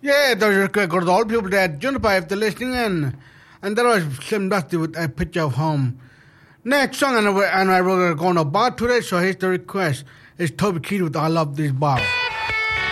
Yeah, there's got all people that Juniper if they're listening in. And there was Slim Dusty with a picture of home. Next song, and we're going to bar today, so here's the request. It's Toby Keith with I Love This Bar.